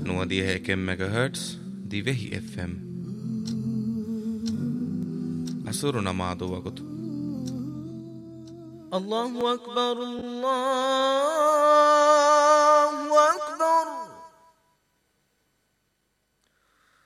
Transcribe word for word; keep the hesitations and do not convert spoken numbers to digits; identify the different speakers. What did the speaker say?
Speaker 1: نوديها كم ميجا هرتز دي وهي اف ام أسرنا مع دوغتو.
Speaker 2: الله أكبر الله